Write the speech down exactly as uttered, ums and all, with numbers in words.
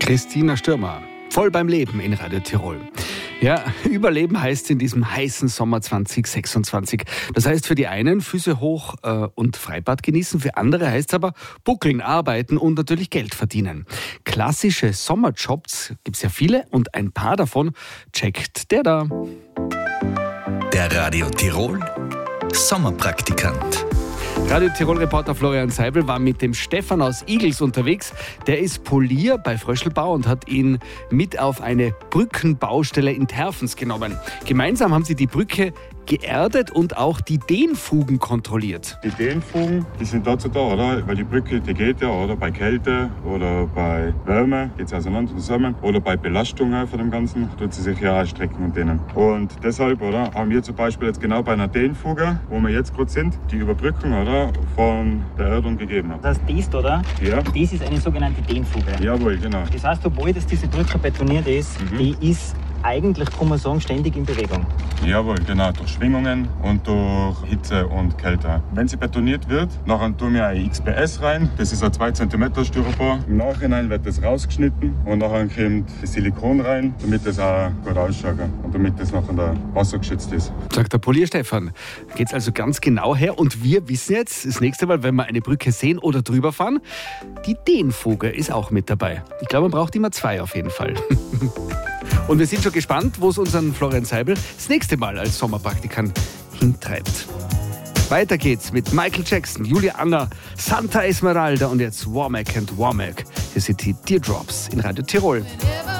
Christina Stürmer, voll beim Leben in Radio Tirol. Ja, Überleben heißt in diesem heißen Sommer zwanzig sechsundzwanzig. Das heißt für die einen Füße hoch äh, und Freibad genießen, für andere heißt es aber buckeln, arbeiten und natürlich Geld verdienen. Klassische Sommerjobs gibt es ja viele und ein paar davon checkt der da. Der Radio Tirol Sommerpraktikant. Radio Tirol-Reporter Florian Seibel war mit dem Stefan aus Igels unterwegs. Der ist Polier bei Fröschelbau und hat ihn mit auf eine Brückenbaustelle in Terfens genommen. Gemeinsam haben sie die Brücke geerdet und auch die Dehnfugen kontrolliert. Die Dehnfugen, die sind dazu da, oder? Weil die Brücke, die geht ja, oder? Bei Kälte oder bei Wärme geht sie auseinander zusammen. Oder bei Belastungen von dem Ganzen tut sie sich ja auch strecken und dehnen. Und deshalb, oder, haben wir zum Beispiel jetzt genau bei einer Dehnfuge, wo wir jetzt gerade sind, die Überbrückung, oder, von der Erdung gegeben haben. Das ist, oder? Ja. Das ist eine sogenannte Dehnfuge. Jawohl, genau. Das heißt, obwohl das diese Brücke betoniert ist, mhm. die ist eigentlich, kann man sagen, ständig in Bewegung. Jawohl, genau, durch Schwingungen und durch Hitze und Kälte. Wenn sie betoniert wird, nachher tun wir ein X P S rein. Das ist ein zwei Zentimeter Styropor. Im Nachhinein wird das rausgeschnitten und nachher kommt das Silikon rein, damit das auch gut ausschaut und damit das nachher wassergeschützt ist. Sagt der Polier Stefan. Da geht es also ganz genau her und wir wissen jetzt, das nächste Mal, wenn wir eine Brücke sehen oder drüber fahren, die Dehnfuge ist auch mit dabei. Ich glaube, man braucht immer zwei auf jeden Fall. Und wir sind schon gespannt, wo es unseren Florian Seibel das nächste Mal als Sommerpraktikant hintreibt. Weiter geht's mit Michael Jackson, Julia Anna, Santa Esmeralda und jetzt Womack and Womack. Hier sind die Teardrops in Radio Tirol.